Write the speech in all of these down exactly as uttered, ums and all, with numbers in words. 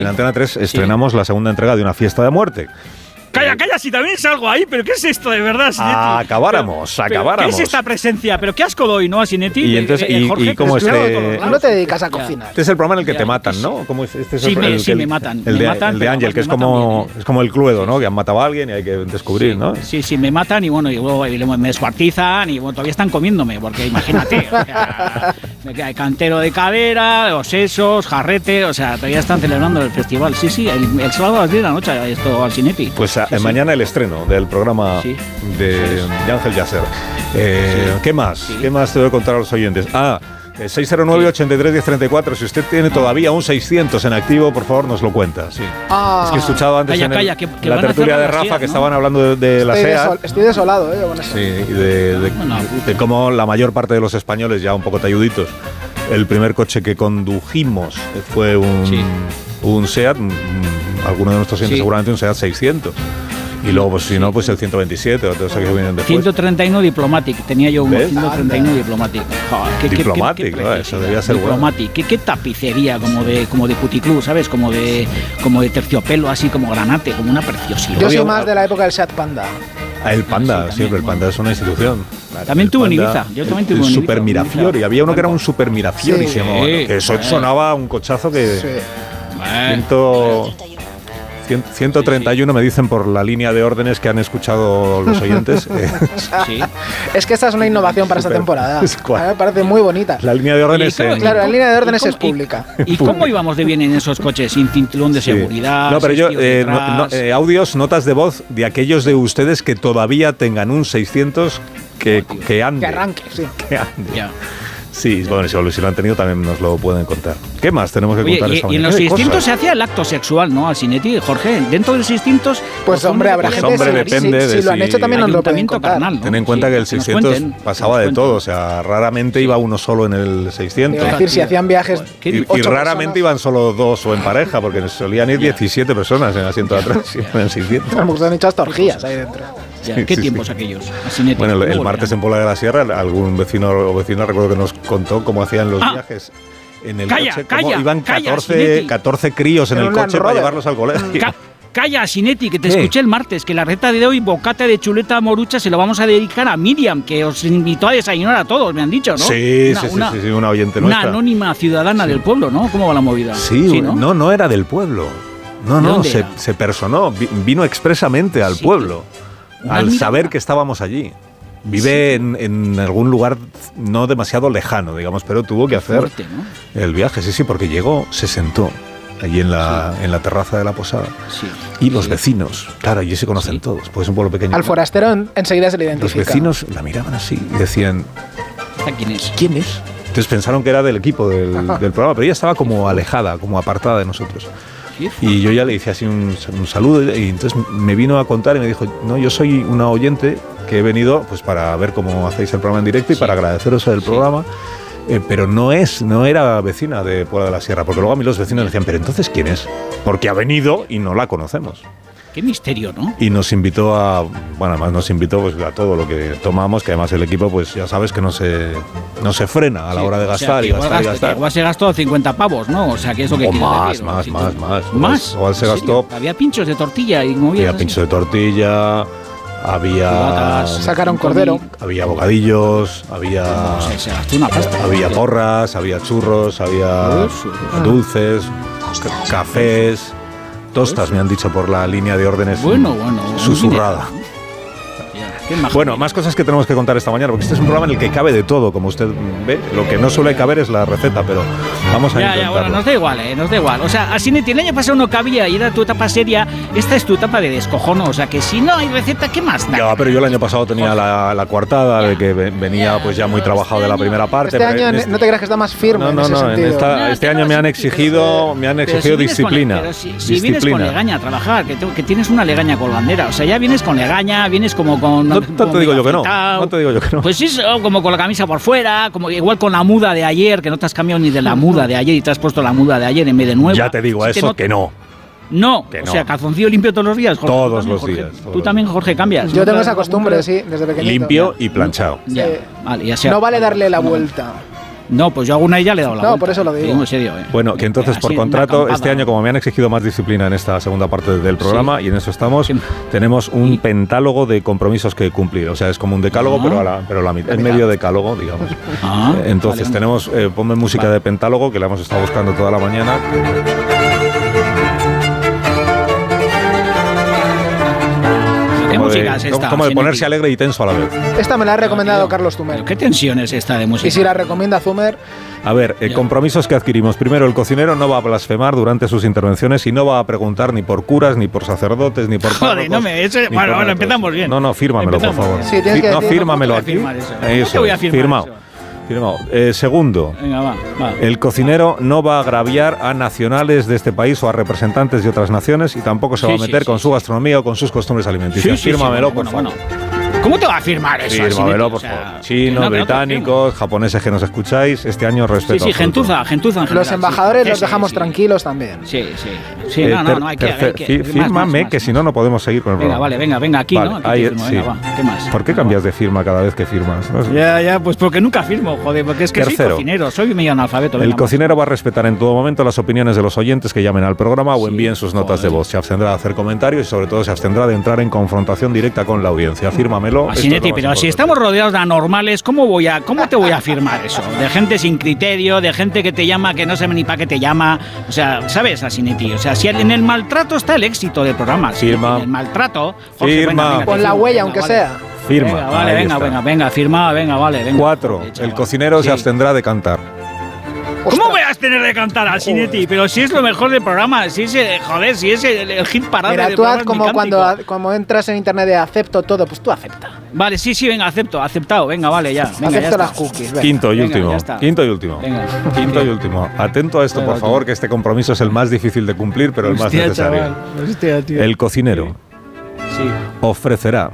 En Antena tres estrenamos sí. la segunda entrega de Una fiesta de muerte. Calla, calla, si también salgo ahí, pero ¿qué es esto de verdad, Sinetti? Ah, acabáramos, pero, acabáramos. ¿Qué es esta presencia? Pero qué asco doy, ¿no? A Sinetti. Y entonces, eh, y, Jorge, y cómo este... No te dedicas a cocinar. Este es el programa en el que ya, te matan, sí. ¿no? ¿Cómo es? Este es sí, el, me, el, sí, el, me matan. El me de, matan, el de Ángel, que es como, bien, es como el Cluedo, ¿no? Que han matado a alguien y hay que descubrir, sí, ¿no? Sí, sí, me matan y bueno, y luego y me descuartizan y bueno, todavía están comiéndome, porque imagínate, o sea, me queda el cantero de cadera, los sesos, jarrete, o sea, todavía están celebrando el festival. Sí, sí, el, el sábado a las diez de la noche esto al Sinetti. Pues a, sí, mañana sí. el estreno del programa sí. de, de Ángel Yasser. Eh, sí. ¿Qué más? Sí. ¿Qué más te voy a contar a los oyentes? Ah, seis cero nueve, ochenta y tres, diez treinta y cuatro. Si usted tiene todavía un seiscientos en activo, por favor, nos lo cuenta. Sí. Ah. Es que he escuchado antes calla, en el, calla, que, que la tertulia de Rafa, SEAT, ¿no? Que estaban hablando de, de la estoy, SEAT. Desol, estoy desolado, ¿eh? Con eso. Sí, y de, de, bueno, de cómo la mayor parte de los españoles, ya un poco talluditos, el primer coche que condujimos fue un, sí. un SEAT, alguno de nuestros clientes sí. seguramente un SEAT seiscientos. Y luego, pues si no, pues el ciento veintisiete o todos los que vienen después. ciento treinta y uno Diplomatic, tenía yo uno, ciento treinta y uno Diplomatic. Joder, ¿qué, Diplomatic, qué, qué, qué no, eso debía ser Diplomatic, bueno. ¿Qué, qué tapicería, como de como de puticlub, ¿sabes? Como de como de terciopelo, así como granate, como una preciosidad. Yo soy más de la época del Seat Panda. Ah, el Panda, sí, siempre, el Panda es una institución. También tuve en Ibiza, yo también tuve en Ibiza. Super Mirafiori, había uno que era un Super Mirafiori, sí, se llamaba, sí, que eso sí. sonaba un cochazo que... Sí. Ciento... ciento treinta y uno me dicen por la línea de órdenes que han escuchado los oyentes. Sí. Es que esta es una innovación para Super. esta temporada. A mí me parece muy bonita. La línea de órdenes. En... Claro, la línea de órdenes es pública. ¿Y, y cómo íbamos de bien en esos coches sin cinturón de seguridad? Sí. No, pero yo, eh, no, no, eh, audios, notas de voz de aquellos de ustedes que todavía tengan un seiscientos que, que ande. Que arranque, sí. Que ande. Ya. Sí, bueno, si lo han tenido también nos lo pueden contar. ¿Qué más tenemos que Oye, contar y, esta y en los seiscientos se hacía el acto sexual, ¿no? Al Sinetti, Jorge, dentro del seiscientos... Pues hombre, habrá pues gente... Hombre, depende si, de si lo han hecho también nos lo pueden contar. Carnal, ¿no? Ten en cuenta sí, que el seiscientos que pasaba de todo, o sea, raramente iba uno solo en el seiscientos. Es decir, si hacían viajes... Y, y raramente personas. Iban solo dos o en pareja, porque solían ir diecisiete personas en el asiento de atrás en el seiscientos. A lo mejor han hecho hasta orgías ahí dentro. Ya, ¿Qué sí, tiempos sí. aquellos? Asinético. Bueno, el, el martes en Pola de la Sierra, algún vecino o vecina recuerdo que nos contó cómo hacían los ah. viajes en el calla, coche. Calla, iban catorce, calla, catorce críos en el coche para llevarlos al colegio. Ca Calla, Sinetti, que te ¿Qué? escuché el martes, que la receta de hoy, bocata de chuleta morucha, se lo vamos a dedicar a Miriam, que os invitó a desayunar a todos, me han dicho, ¿no? Sí, una, sí, una, sí, sí, una oyente nuestra. Una anónima ciudadana sí. del pueblo, ¿no? ¿Cómo va la movida? Sí, sí ¿no? no, no era del pueblo. No, no, se, se personó, vino expresamente al sí, pueblo. Al saber que estábamos allí. Vive sí. en, en algún lugar no demasiado lejano, digamos, pero tuvo que hacer fuerte, ¿no? el viaje. Sí, sí, porque llegó, se sentó allí en la, sí. en la terraza de la posada. Sí. Y los sí. vecinos, claro, allí se conocen sí. todos, porque es un pueblo pequeño. Al forastero en, enseguida se le identifica. Los vecinos la miraban así y decían... ¿Quién es? ¿Quién es? Entonces pensaron que era del equipo del, del programa, pero ella estaba como alejada, como apartada de nosotros. Y yo ya le hice así un, un saludo y entonces me vino a contar y me dijo, no, yo soy una oyente que he venido pues para ver cómo hacéis el programa en directo y sí. para agradeceros el sí. programa, eh, pero no es, no era vecina de Puebla de la Sierra, porque luego a mí los vecinos me decían, pero entonces ¿quién es? Porque ha venido y no la conocemos. Qué misterio, ¿no? Y nos invitó a, bueno, además nos invitó pues, a todo lo que tomamos, que además el equipo, pues ya sabes que no se, no se frena a la sí, hora de gastar, o sea, y, gastar gasto, y gastar. Igual se gastó cincuenta pavos, ¿no? O sea, que eso que o más, decir, más, ¿no? más, más, más. Igual se gastó. Había pinchos de tortilla y movidas. Había pinchos de tortilla, había. Cubatas, sacaron cordero. Había bocadillos, había. No sé, se gastó una pasta. Había porras, había churros, había dulces, cafés. Tostas, me han dicho por la línea de órdenes bueno, bueno, susurrada. Bueno, más cosas que tenemos que contar esta mañana, porque este es un programa en el que cabe de todo, como usted ve. Lo que no suele caber es la receta, pero vamos a ya, intentarlo. Ya, bueno, nos da igual, ¿eh? Nos da igual. O sea, así el año pasado no cabía y era tu etapa seria. Esta es tu etapa de descojono. O sea, que si no hay receta, ¿qué más da? Ya, pero yo el año pasado tenía la, la coartada ya. de que venía pues ya muy trabajado de la primera parte. Este año este, no te creas que está más firme. No, no, en ese no. En esta, no este año me han exigido, me han exigido si disciplina. Con, pero si, si disciplina. vienes con legaña a trabajar, que, te, que tienes una legaña colgandera. O sea, ya vienes con legaña, vienes como con. No, no te digo yo que no. No te digo yo que no. Pues sí, como con la camisa por fuera, como igual con la muda de ayer, que no te has cambiado ni de la muda de ayer y te has puesto la muda de ayer en vez de nueva. Ya te digo eso, no, que no. No, que o no. sea, calzoncillo limpio todos los días, Jorge. Todos también, los Jorge? días. Todos Tú también, Jorge, cambias. Yo tengo esa costumbre, sí, desde pequeñito. Limpio y planchado. Ya, sí. vale, ya sea. No vale darle la vuelta. No, pues yo alguna ya le he dado la No, vuelta. por eso lo digo. En serio, ¿eh? Bueno, que entonces por Así, contrato, una este año, como me han exigido más disciplina en esta segunda parte del programa, Sí. y en eso estamos, Sí. tenemos un Y- pentálogo de compromisos que cumplir. O sea, es como un decálogo, Ah. pero a la, pero la mitad, es medio decálogo, digamos. Ah, Eh, Entonces vale, tenemos, eh, ponme música Vale. de pentálogo, que la hemos estado buscando toda la mañana. ¿Qué Como música de, es esta? como de Sin ponerse él? alegre y tenso a la vez. Esta me la ha recomendado tío. Carlos Tumer. ¿Qué tensión es esta de música? Y si la recomienda Zumer, A ver, eh, Ya. compromisos que adquirimos. Primero, el cocinero no va a blasfemar durante sus intervenciones y no va a preguntar ni por curas, ni por sacerdotes, ni por Joder, párrocos, no me- eso- ni bueno, por bueno, nada. empezamos bien. No, no, fírmamelo, Empezamos por favor. bien. Sí, tienes que no, decir- fírmamelo ¿Cómo te aquí. voy a firmar eso? ¿Cómo Eso te voy a es, firmar firmado. eso? Firmado. Eh, segundo, Venga, va, va. el cocinero no va a agraviar a nacionales de este país o a representantes de otras naciones y tampoco se va a Sí, sí, meter sí, con sí. su gastronomía o con sus costumbres alimenticias. Sí, sí, sí, Fírmamelo, bueno, por bueno, favor. bueno. ¿Cómo te va a firmar eso? Fírmamelo, Asinetti? por O sea, favor. que Chinos, no, que no te lo británicos, japoneses que nos escucháis, este año firmo. respeto. Sí, sí, absoluto. gentuza, gentuza en general. los embajadores sí, los sí, dejamos sí. tranquilos también. Sí, sí. Sí, Eh, no, no, ter- no, hay que... tercer- hay que fí- más, fírmame, más, más, que más. si no, no podemos seguir con el Venga, programa. vale, venga, venga, aquí, Vale, ¿no? Aquí ahí- te firmo, sí. venga, va. ¿Qué más? ¿Por qué cambias de firma cada vez que firmas? No sé. Ya, ya, pues porque nunca firmo, joder, porque es que soy Tercero. cocinero, soy medio analfabeto. El venga, cocinero va a respetar en todo momento las opiniones de los oyentes que llamen al programa o Sí, envíen sus notas de joder. voz. Se abstendrá de hacer comentarios y sobre todo se abstendrá de entrar en confrontación directa con la audiencia. Fírmamelo. esto es lo Asinetti, más pero si importante. estamos rodeados de anormales, ¿cómo voy a, cómo te voy a firmar eso? De gente sin criterio, de gente que te llama, que no sabe ni para qué te llama. O sea, ¿sabes, Asinetti? O sea, si en el maltrato está el éxito del programa. Si Firma. en el maltrato... Jorge, Firma. venga, venga, te Pon la firmo, huella, venga, aunque vale. sea. Firma. Venga, vale, Ahí venga, está. venga, venga, firma, venga, vale, venga. Cuatro. Joder, El chaval. cocinero se Sí. abstendrá de cantar. ¿Cómo Ostras. voy a tener de cantar a Asinetti? Pero si es lo mejor del programa, si es, el- joder, si es el, el hit parada Mira, del tú programa, haz es como mi cuando, cántico. como entras en internet de acepto todo, pues tú acepta. Vale, sí, sí, venga, acepto, aceptado, venga, vale, ya. Venga, Acepto ya las está. cookies. venga. Quinto y Venga, último. ya está. Quinto y último. Venga. Quinto y último. Atento a esto, Venga, por tú. favor, que este compromiso es el más difícil de cumplir, pero el más Hostia, necesario. chaval, hostia, tío. El cocinero Sí. ofrecerá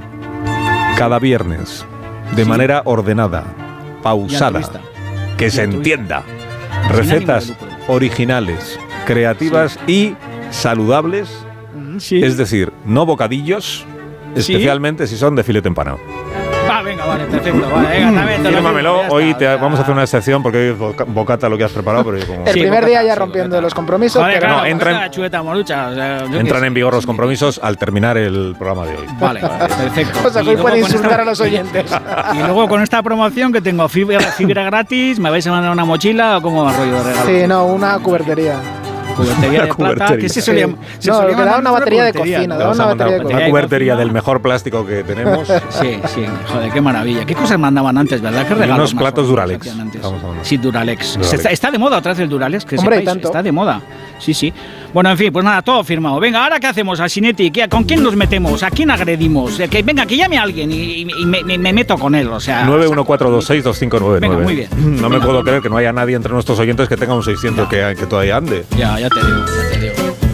cada viernes de Sí. manera ordenada, pausada, altruista. que se altruista. entienda, ánimo recetas de lucro. originales, creativas y saludables, Sí. es decir, no bocadillos, Sí. especialmente si son de filete empanado. Va, venga, vale, perfecto. Vale, venga, también te lo Fírmamelo, firmo, ya hoy está, te- o sea. vamos a hacer una excepción porque hoy es boca- bocata lo que has preparado, pero yo como... El Sí, primer bocata, día ya sí, rompiendo bocata. los compromisos, Joder, pero claro, no, entra en- la chuleta morucha, o sea, yo qué Entran sé. en vigor los compromisos al terminar el programa de hoy. Vale, vale, perfecto. O sea, que Y hoy luego puede con insultar esta- a los oyentes. Y luego con esta promoción que tengo fibra, fibra gratis, ¿me vais a mandar una mochila o cómo va rollo de regalo? Sí, no, una cubertería. Cubertería de Una plata, cubertería. que se Sí. solía, se No, solía me da mandar una batería de cubertería, cocina, ¿no? Te da vamos una a mandar batería de una cocina. cubertería Cocina. del mejor plástico que tenemos. Sí, sí, joder, qué maravilla. ¿Qué cosas mandaban antes, verdad? ¿Qué regalos unos más platos bonitos Duralex, hacían antes? estamos hablando. Sí, Duralex. Duralex. Se Está, está de moda otra vez el Duralex, que Hombre, y sepáis, tanto. está de moda. Sí, sí. Bueno, en fin, pues nada, todo firmado. Venga, ¿ahora qué hacemos, Asinetti? ¿Qué- ¿Con quién nos metemos? ¿A quién agredimos? Eh, Que, venga, que llame a alguien y, y me, me- me meto con él, o sea... nueve uno cuatro dos seis dos cinco nueve nueve. Venga, muy bien. No me Venga, puedo no, creer que no haya nadie entre nuestros oyentes que tenga un seiscientos que, que todavía ande. Ya, ya te digo, ya te digo.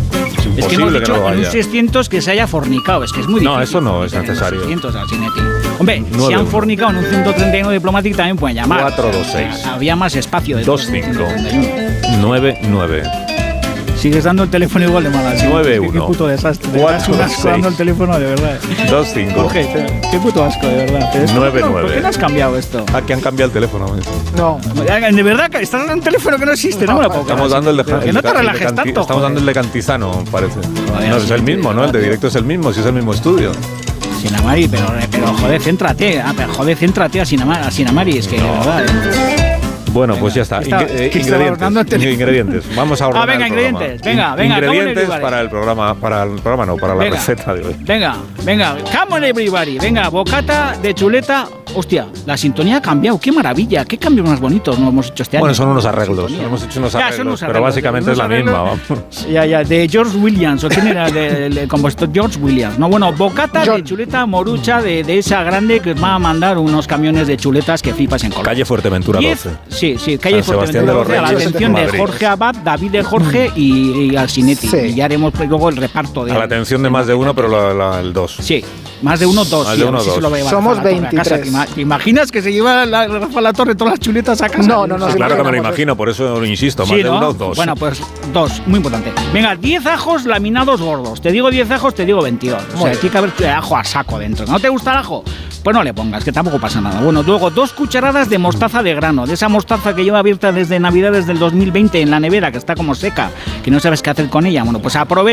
Es Es que hemos imposible que dicho no lo en un haya. seiscientos que se haya fornicado, es que es muy No, difícil. eso no es meter en un necesario. seiscientos, Asinetti. Hombre, si nueve han uno. fornicado en un ciento treinta y uno Diplomatic también pueden llamar. cuatro dos seis. Había más espacio. de dos cinco nueve nueve. Sigues dando el teléfono igual de mal. así. nueve Qué- uno. Qué puto desastre. de cuatro verdad, es un asco seis. dando el teléfono, de verdad. dos cinco. Jorge, te- qué puto asco, de verdad. Pero esto- nueve no, nueve. ¿Por qué no has cambiado esto? Ah, que han cambiado el teléfono. No. De verdad, que estás dando un teléfono que no existe, no me lo puedo creer. Estamos dando el de, Que el no de- te el de relajes Canti- tanto. Estamos dando el joder. de Cantizano, parece. Joder, No, es sí, el mismo, tío, ¿no? El de tío. directo es el mismo, si es el mismo estudio. Sinamari, pero, pero joder, céntrate. Ah, pero joder, céntrate a Sinamari, a Sinamari es que de verdad. eh. Bueno, pues ya está. ¿qué estaba- Inge- eh, qué estaba ingredientes. ordenando el teléfono? Ingredientes. Vamos a ordenar Ah, venga, el programa. ingredientes. Venga, In- venga, come on, Ingredientes everybody. para el programa, para el programa no, para la Venga. receta de hoy. Venga, venga, come on everybody. Venga, bocata de chuleta. Hostia, la sintonía ha cambiado. Qué maravilla, qué cambios más bonitos nos hemos hecho este año. Bueno, son unos arreglos. Sintonía. Hemos hecho unos Ya, son arreglos, unos pero arreglos, básicamente unos es la misma. arreglos. Vamos. Ya, ya, de George Williams, ¿o quién era el, el- el compositor? George Williams. No, bueno, bocata John. de chuleta morucha de, de esa grande que os va a mandar unos camiones de chuletas que flipas en Colombia. Calle Fuerteventura Diez- doce. Sí, sí, calle San Sebastián Fuerteventura de los doce, a la Reyes, atención de Madrid. Jorge Abad, David de Jorge y, y Alcinetti. Sí. Y ya haremos pues, luego el reparto de. A la atención de más de uno, pero la- la- el dos. Sí, más de uno, dos. Más sí, de a ver uno, si se dos. lo va a llevar Somos Rafa La Torre a casa. veintitrés. ¿Te ima- ¿Te imaginas que se lleva la, Rafa La Torre todas las chuletas a casa? No, no, no, Sí, sí, claro que me lo imaginamos imagino, por eso lo insisto. Más Sí, de ¿no? uno, dos. Bueno, pues dos, muy importante. Venga, diez ajos laminados gordos. Te digo diez ajos, te digo veintidós. O Muy sea, bien. tiene que haber ajo a saco dentro. ¿No te gusta el ajo? Pues no le pongas, que tampoco pasa nada. Bueno, luego dos cucharadas de mostaza de grano, de esa mostaza que lleva abierta desde Navidades del dos mil veinte en la nevera, que está como seca, que no sabes qué hacer con ella. Bueno, pues aprovecha